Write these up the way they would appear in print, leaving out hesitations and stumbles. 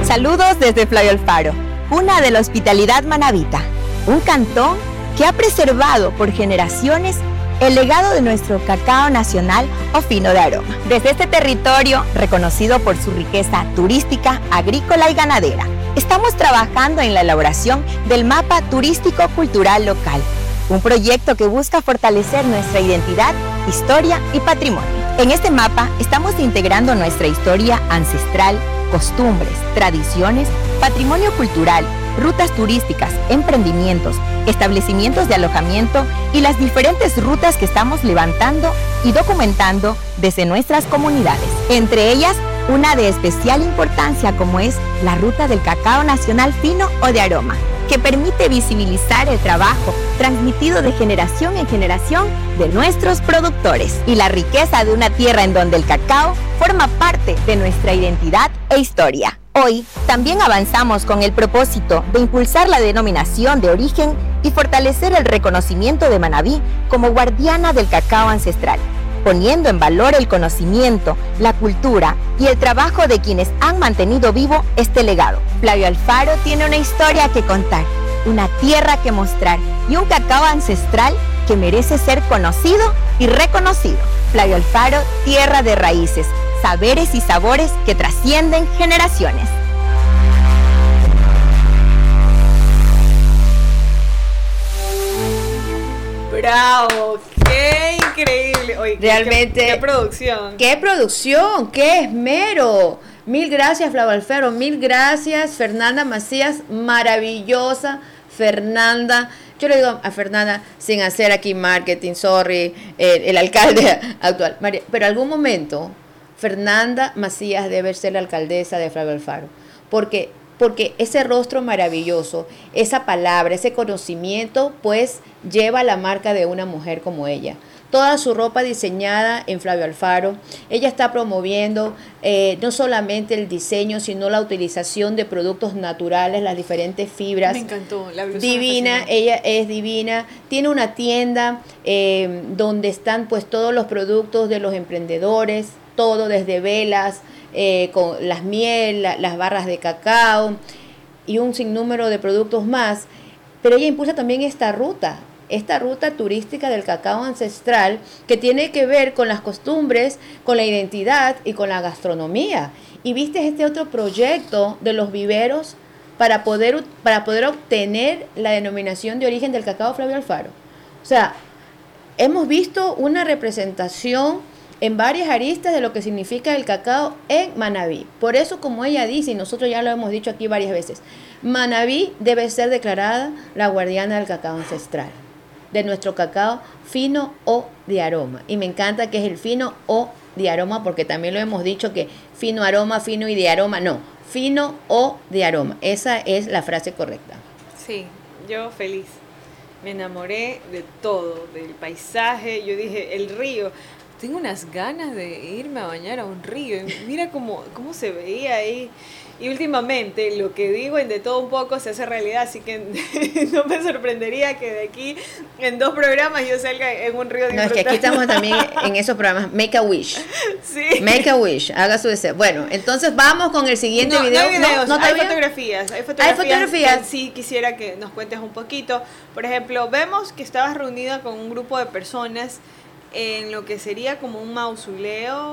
Saludos desde Flavio Alfaro, cuna de la hospitalidad manabita, un cantón que ha preservado por generaciones el legado de nuestro cacao nacional o fino de aroma. Desde este territorio, reconocido por su riqueza turística, agrícola y ganadera, estamos trabajando en la elaboración del Mapa Turístico Cultural Local, un proyecto que busca fortalecer nuestra identidad, historia y patrimonio. En este mapa estamos integrando nuestra historia ancestral, costumbres, tradiciones, patrimonio cultural, rutas turísticas, emprendimientos, establecimientos de alojamiento y las diferentes rutas que estamos levantando y documentando desde nuestras comunidades. Entre ellas, una de especial importancia como es la Ruta del Cacao Nacional Fino o de Aroma, que permite visibilizar el trabajo transmitido de generación en generación de nuestros productores y la riqueza de una tierra en donde el cacao forma parte de nuestra identidad e historia. Hoy también avanzamos con el propósito de impulsar la denominación de origen y fortalecer el reconocimiento de Manabí como guardiana del cacao ancestral, poniendo en valor el conocimiento, la cultura y el trabajo de quienes han mantenido vivo este legado. Flavio Alfaro tiene una historia que contar, una tierra que mostrar y un cacao ancestral que merece ser conocido y reconocido. Flavio Alfaro, tierra de raíces, saberes y sabores que trascienden generaciones. ¡Bravo! ¡Qué increíble! Oye, realmente, qué producción. ¡Qué producción! ¡Qué esmero! Mil gracias, Flavio Alfaro. Mil gracias, Fernanda Macías. Maravillosa, Fernanda. Yo le digo a Fernanda, sin hacer aquí marketing, sorry, el alcalde actual. María, pero algún momento, Fernanda Macías debe ser la alcaldesa de Flavio Alfaro. Porque ese rostro maravilloso, esa palabra, ese conocimiento, pues lleva la marca de una mujer como ella. Toda su ropa diseñada en Flavio Alfaro. Ella está promoviendo no solamente el diseño, sino la utilización de productos naturales, las diferentes fibras. Me encantó, la blusa divina, ella es divina. Tiene una tienda donde están pues todos los productos de los emprendedores, todo desde velas, con las miel, las barras de cacao y un sinnúmero de productos más. Pero ella impulsa también esta ruta turística del cacao ancestral que tiene que ver con las costumbres, con la identidad y con la gastronomía. Y viste este otro proyecto de los viveros para poder obtener la denominación de origen del cacao Flavio Alfaro. O sea, hemos visto una representación en varias aristas de lo que significa el cacao en Manabí. Por eso, como ella dice, y nosotros ya lo hemos dicho aquí varias veces, Manabí debe ser declarada la guardiana del cacao ancestral, de nuestro cacao fino o de aroma. Y me encanta que es el fino o de aroma, porque también lo hemos dicho que fino aroma, fino y de aroma, no, fino o de aroma. Esa es la frase correcta. Sí, yo feliz. Me enamoré de todo, del paisaje. Yo dije, el río. Tengo unas ganas de irme a bañar a un río. Mira cómo se veía ahí. Y últimamente lo que digo en De Todo Un Poco se hace realidad, así que no me sorprendería que de aquí en 2 programas yo salga en un río. No, es que aquí estamos también en esos programas. Make a wish. Sí. Make a wish. Haga su deseo. Bueno, entonces vamos con el siguiente video. No hay videos, no, hay fotografías. Hay fotografías. Que sí quisiera que nos cuentes un poquito. Por ejemplo, vemos que estabas reunida con un grupo de personas en lo que sería como un mausoleo,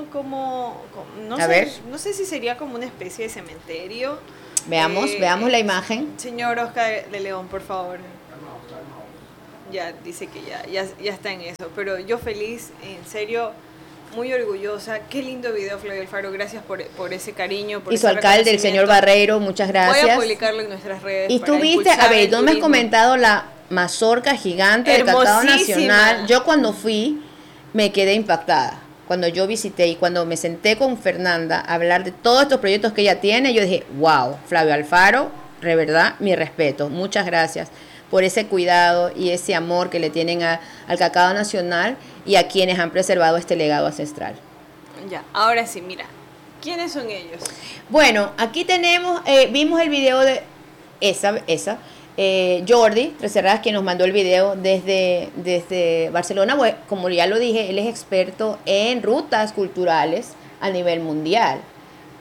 no sé si sería como una especie de cementerio. Veamos la imagen. Señor Oscar de León, por favor. Ya dice que ya está en eso, pero yo feliz, en serio, muy orgullosa. Qué lindo video, Flavio Alfaro, gracias por ese cariño. Por y su alcalde, el señor Barreiro, muchas gracias. Voy a publicarlo en nuestras redes. Y tú viste, a ver, tú me has comentado la mazorca gigante del cacao nacional. Yo cuando fui me quedé impactada. Cuando yo visité y cuando me senté con Fernanda a hablar de todos estos proyectos que ella tiene, yo dije, wow, Flavio Alfaro, de verdad, mi respeto. Muchas gracias por ese cuidado y ese amor que le tienen al cacao nacional y a quienes han preservado este legado ancestral. Ya, ahora sí, mira, ¿quiénes son ellos? Bueno, aquí tenemos, vimos el video de esa Jordi Treserras, quien nos mandó el video desde Barcelona. Bueno, como ya lo dije, él es experto en rutas culturales a nivel mundial.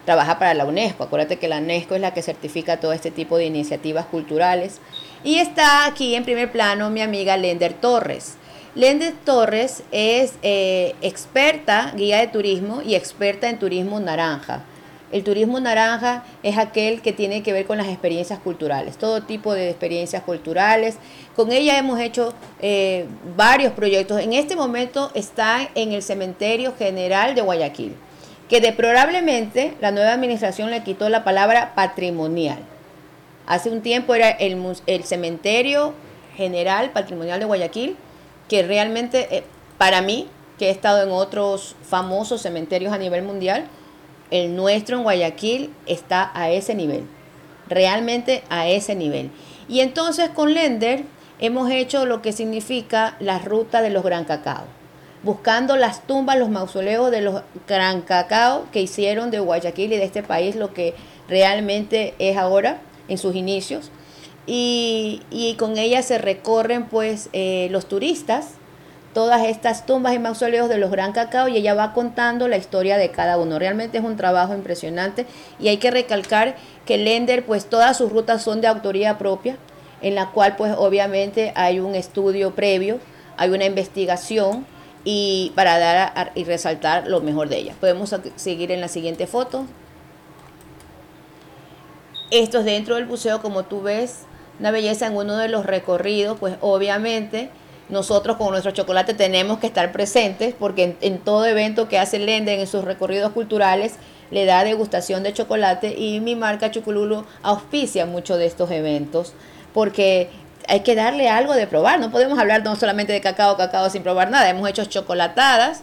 trabaja para la UNESCO. Acuérdate que la UNESCO es la que certifica todo este tipo de iniciativas culturales. Y está aquí en primer plano mi amiga Lender Torres. Lender Torres es experta, guía de turismo y experta en turismo naranja. El turismo naranja es aquel que tiene que ver con las experiencias culturales, todo tipo de experiencias culturales. Con ella hemos hecho varios proyectos. En este momento está en el Cementerio General de Guayaquil, que deplorablemente la nueva administración le quitó la palabra patrimonial. Hace un tiempo era el Cementerio General Patrimonial de Guayaquil, que realmente para mí, que he estado en otros famosos cementerios a nivel mundial, el nuestro en Guayaquil está a ese nivel, realmente a ese nivel. Y entonces con Lender hemos hecho lo que significa la ruta de los Gran Cacao, buscando las tumbas, los mausoleos de los Gran Cacao que hicieron de Guayaquil y de este país lo que realmente es ahora en sus inicios. Y con ella se recorren pues los turistas todas estas tumbas y mausoleos de los Gran Cacao, y ella va contando la historia de cada uno. Realmente es un trabajo impresionante, y hay que recalcar que Lender, pues todas sus rutas son de autoría propia, en la cual pues obviamente hay un estudio previo, hay una investigación, y para dar y resaltar lo mejor de ella. Podemos seguir en la siguiente foto. Esto es dentro del buceo, como tú ves, una belleza en uno de los recorridos, pues obviamente nosotros con nuestro chocolate tenemos que estar presentes, porque en todo evento que hace Lender en sus recorridos culturales le da degustación de chocolate, y mi marca Chucululu auspicia mucho de estos eventos, porque hay que darle algo de probar. No podemos hablar no solamente de cacao sin probar nada. Hemos hecho chocolatadas.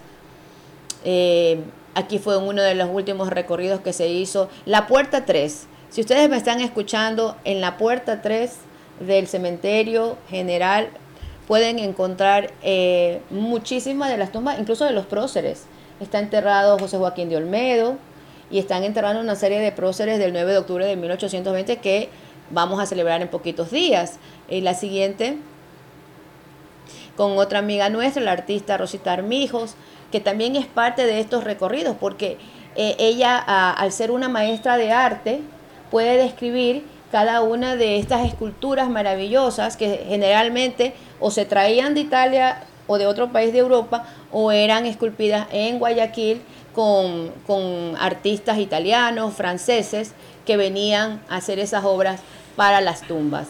Aquí fue uno de los últimos recorridos que se hizo. La puerta 3. Si ustedes me están escuchando, en la puerta 3 del Cementerio General pueden encontrar muchísimas de las tumbas, incluso de los próceres. Está enterrado José Joaquín de Olmedo, y están enterrando una serie de próceres del 9 de octubre de 1820 que vamos a celebrar en poquitos días. La siguiente, con otra amiga nuestra, la artista Rosita Armijos, que también es parte de estos recorridos, porque ella, al ser una maestra de arte, puede describir cada una de estas esculturas maravillosas que generalmente o se traían de Italia o de otro país de Europa, o eran esculpidas en Guayaquil con artistas italianos, franceses, que venían a hacer esas obras para las tumbas.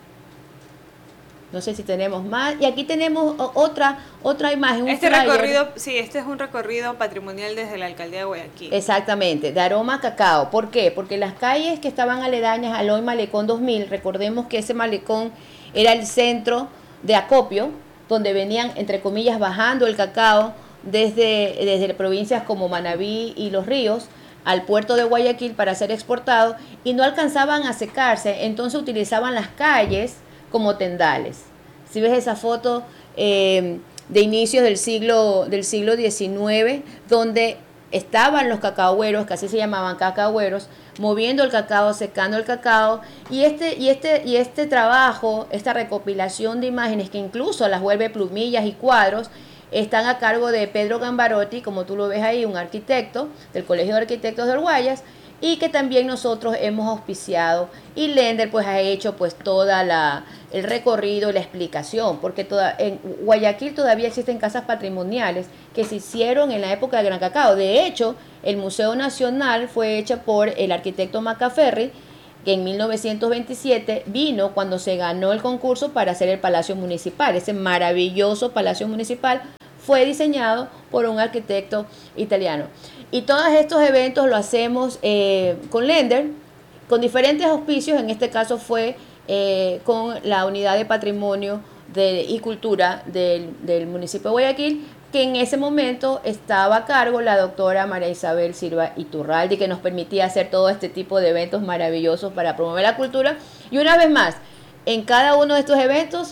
No sé si tenemos más. Y aquí tenemos otra imagen. Este recorrido, sí, este es un recorrido patrimonial desde la alcaldía de Guayaquil. Exactamente, de aroma a cacao. ¿Por qué? Porque las calles que estaban aledañas al hoy Malecón 2000, recordemos que ese malecón era el centro de acopio, donde venían, entre comillas, bajando el cacao desde provincias como Manabí y Los Ríos al puerto de Guayaquil para ser exportado, y no alcanzaban a secarse, entonces utilizaban las calles como tendales. Si ves esa foto de inicios del siglo XIX, donde estaban los cacahueros, que así se llamaban cacahueros, moviendo el cacao, secando el cacao, y este trabajo, esta recopilación de imágenes, que incluso las vuelve plumillas y cuadros, están a cargo de Pedro Gambarotti, como tú lo ves ahí, un arquitecto del Colegio de Arquitectos del Guayas, y que también nosotros hemos auspiciado, y Lender pues ha hecho pues toda el recorrido, la explicación, porque en Guayaquil todavía existen casas patrimoniales que se hicieron en la época del Gran Cacao. De hecho, el Museo Nacional fue hecho por el arquitecto Macaferri, que en 1927 vino cuando se ganó el concurso para hacer el Palacio Municipal. Ese maravilloso Palacio Municipal fue diseñado por un arquitecto italiano. Y todos estos eventos lo hacemos con Lender, con diferentes auspicios. En este caso fue con la Unidad de Patrimonio y Cultura del municipio de Guayaquil, que en ese momento estaba a cargo la doctora María Isabel Silva Iturralde, que nos permitía hacer todo este tipo de eventos maravillosos para promover la cultura. Y una vez más, en cada uno de estos eventos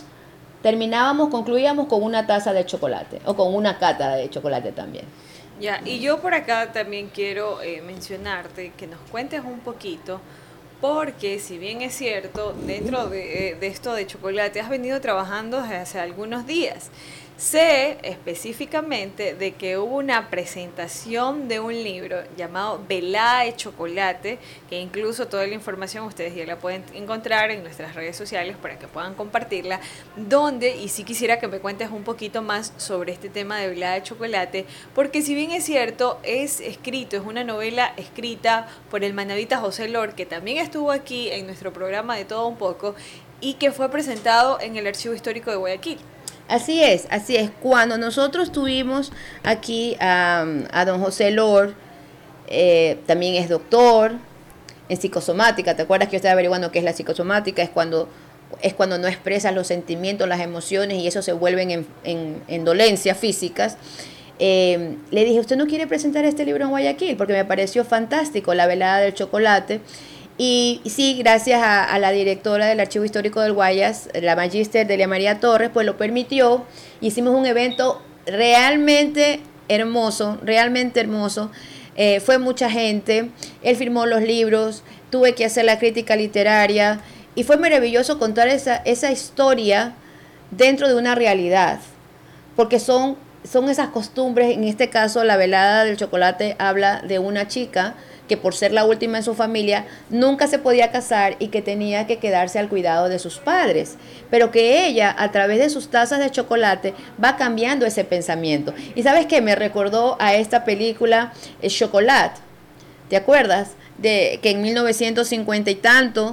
concluíamos con una taza de chocolate, o con una cata de chocolate también. Ya, y yo por acá también quiero mencionarte que nos cuentes un poquito, porque si bien es cierto, dentro de esto de chocolate has venido trabajando desde hace algunos días. Sé específicamente de que hubo una presentación de un libro llamado Velada de Chocolate, que incluso toda la información ustedes ya la pueden encontrar en nuestras redes sociales para que puedan compartirla, donde, y sí quisiera que me cuentes un poquito más sobre este tema de Velada de Chocolate, porque si bien es cierto, es una novela escrita por el manabita José Lor, que también estuvo aquí en nuestro programa de Todo un Poco, y que fue presentado en el Archivo Histórico de Guayaquil. Así es, así es. Cuando nosotros tuvimos aquí a don José Lor, también es doctor en psicosomática. ¿Te acuerdas que yo estaba averiguando qué es la psicosomática? Es cuando no expresas los sentimientos, las emociones y eso se vuelven en dolencias físicas. Le dije, ¿usted no quiere presentar este libro en Guayaquil? Porque me pareció fantástico, La velada del chocolate. Y sí, gracias a la directora del Archivo Histórico del Guayas, la magíster Delia María Torres, pues lo permitió. Hicimos un evento realmente hermoso, realmente hermoso. Fue mucha gente, él firmó los libros, tuve que hacer la crítica literaria y fue maravilloso contar esa historia dentro de una realidad, porque son esas costumbres. En este caso, La velada del chocolate habla de una chica que por ser la última en su familia nunca se podía casar y que tenía que quedarse al cuidado de sus padres, pero que ella a través de sus tazas de chocolate va cambiando ese pensamiento. Y ¿sabes qué? Me recordó a esta película Chocolat. ¿Te acuerdas? De que en 1950 y tanto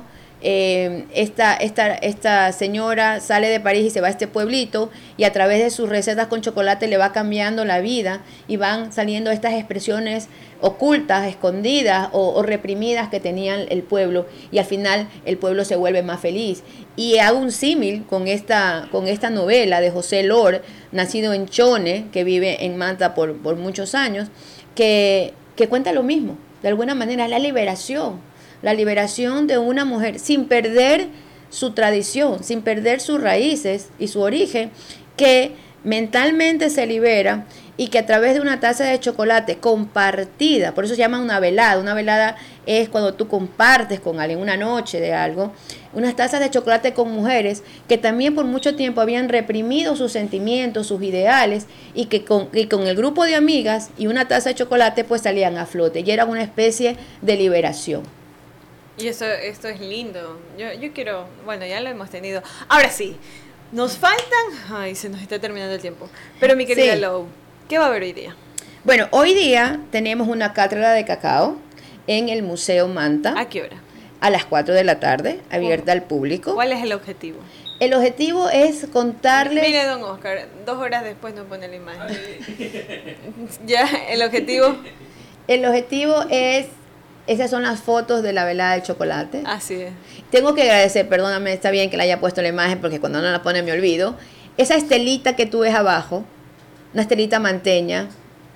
esta señora sale de París y se va a este pueblito y a través de sus recetas con chocolate le va cambiando la vida y van saliendo estas expresiones ocultas, escondidas o reprimidas que tenían el pueblo, y al final el pueblo se vuelve más feliz. Y hago un símil con esta novela de José Lor, nacido en Chone, que vive en Manta por muchos años, que cuenta lo mismo. De alguna manera, la liberación de una mujer sin perder su tradición, sin perder sus raíces y su origen, que mentalmente se libera y que a través de una taza de chocolate compartida, por eso se llama una velada es cuando tú compartes con alguien una noche de algo, unas tazas de chocolate con mujeres que también por mucho tiempo habían reprimido sus sentimientos, sus ideales, y que con el grupo de amigas y una taza de chocolate pues salían a flote, y era una especie de liberación. Y esto es lindo. Yo quiero, bueno, ya lo hemos tenido. Ahora sí, nos faltan, se nos está terminando el tiempo. Pero mi querida Lou, ¿qué va a haber hoy día? Bueno, hoy día tenemos una cátedra de cacao en el Museo Manta. ¿A qué hora? A las 4 de la tarde, abierta al público. ¿Cuál es el objetivo? El objetivo es contarles... Mire, don Oscar, 2 horas después nos pone la imagen. Ya, el objetivo... El objetivo es... Esas son las fotos de la velada del chocolate. Así es. Tengo que agradecer, perdóname, está bien que le haya puesto la imagen porque cuando no la pone me olvido. Esa estelita que tú ves abajo, una estelita manteña.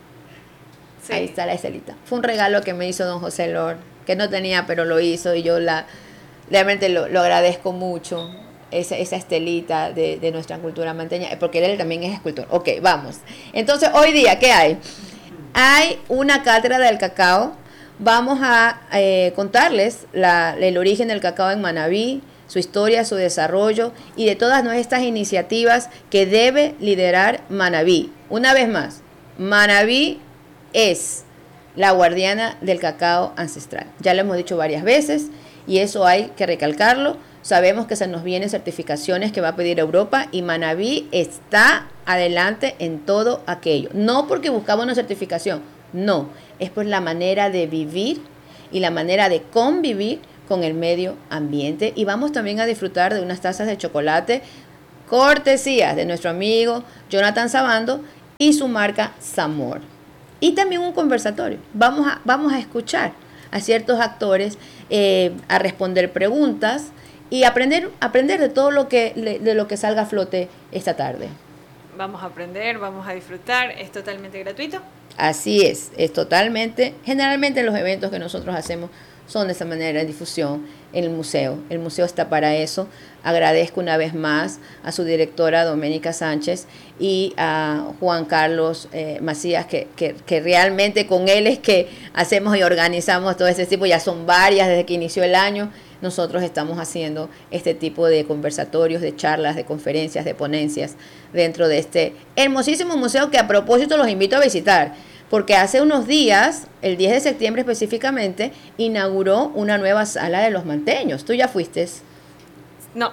Sí. Ahí está la estelita. Fue un regalo que me hizo don José Lor, que no tenía, pero lo hizo y yo realmente lo agradezco mucho. Esa estelita de nuestra cultura manteña, porque él también es escultor. Ok, vamos. Entonces, hoy día, ¿qué hay? Hay una cátedra del cacao. Vamos a contarles el origen del cacao en Manabí, su historia, su desarrollo y de todas estas iniciativas que debe liderar Manabí. Una vez más, Manabí es la guardiana del cacao ancestral. Ya lo hemos dicho varias veces y eso hay que recalcarlo. Sabemos que se nos vienen certificaciones que va a pedir Europa y Manabí está adelante en todo aquello. No porque buscaba una certificación, no, es por la manera de vivir y la manera de convivir con el medio ambiente. Y vamos también a disfrutar de unas tazas de chocolate cortesías de nuestro amigo Jonathan Sabando y su marca Samor. Y también un conversatorio. Vamos a escuchar a ciertos actores, a responder preguntas y aprender de todo lo que salga a flote esta tarde. Vamos a aprender, vamos a disfrutar, es totalmente gratuito. Así es totalmente, generalmente los eventos que nosotros hacemos son de esa manera, de difusión en el museo. El museo está para eso. Agradezco una vez más a su directora Doménica Sánchez y a Juan Carlos Macías, que realmente con él es que hacemos y organizamos todo ese tipo, ya son varias desde que inició el año, nosotros estamos haciendo este tipo de conversatorios, de charlas, de conferencias, de ponencias dentro de este hermosísimo museo que a propósito los invito a visitar, porque hace unos días, el 10 de septiembre específicamente, inauguró una nueva sala de los manteños. ¿Tú ya fuiste? No.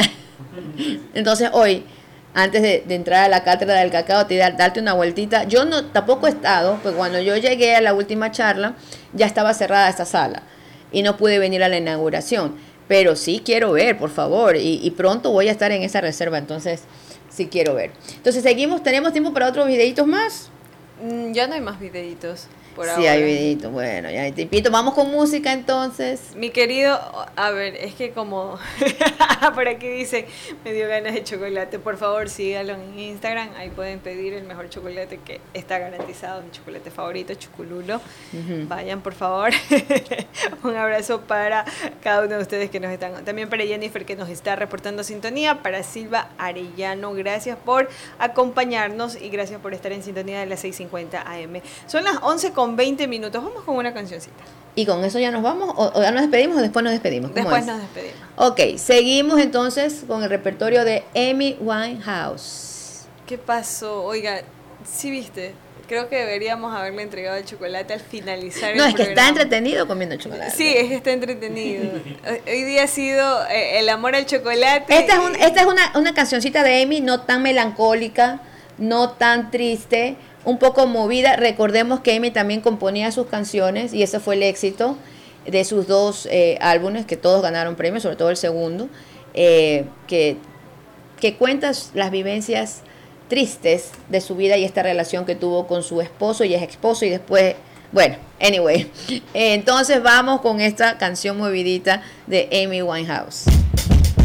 Entonces hoy, antes de entrar a la cátedra del cacao, darte una vueltita. Yo tampoco he estado, pues cuando yo llegué a la última charla, ya estaba cerrada esta sala y no pude venir a la inauguración. Pero sí quiero ver, por favor, y pronto voy a estar en esa reserva, entonces sí quiero ver. Entonces seguimos, ¿tenemos tiempo para otros videitos más? Ya no hay más videitos por ahora. Sí, hay videitos, bueno, ya hay tipito. Vamos con música entonces. Mi querido, a ver, es que como por aquí dice, me dio ganas de chocolate, por favor síganlo en Instagram, ahí pueden pedir el mejor chocolate que está garantizado, mi chocolate favorito, Chucululo. Vayan por favor. Un abrazo para cada uno de ustedes que nos están, también para Jennifer que nos está reportando sintonía, para Silva Arellano, gracias por acompañarnos y gracias por estar en sintonía de las 6:50 AM. Son las 11:20, vamos con una cancioncita. ¿Y con eso ya nos vamos? ¿O ya nos despedimos o después nos despedimos? Después nos despedimos. Ok, seguimos entonces con el repertorio de Amy Winehouse. ¿Qué pasó? Oiga, ¿sí viste? Creo que deberíamos haberle entregado el chocolate al finalizar el programa. No, es que está entretenido comiendo chocolate. Sí, es que está entretenido. Hoy día ha sido el amor al chocolate. Esta es una cancioncita de Amy, no tan melancólica, no tan triste, un poco movida. Recordemos que Amy también componía sus canciones y ese fue el éxito de sus dos álbumes, que todos ganaron premios, sobre todo el segundo, que cuenta las vivencias tristes de su vida y esta relación que tuvo con su esposo y ex esposo y después, bueno, anyway. Entonces vamos con esta canción movidita de Amy Winehouse.